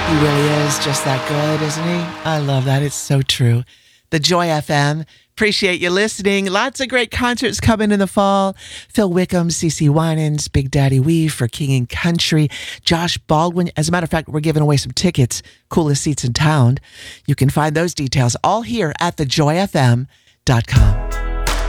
He really is just that good, isn't he? I love that. It's so true. The Joy FM. Appreciate you listening. Lots of great concerts coming in the fall. Phil Wickham, CeCe Winans, Big Daddy Weave for King and Country, Josh Baldwin. As a matter of fact, we're giving away some tickets, coolest seats in town. You can find those details all here at thejoyfm.com.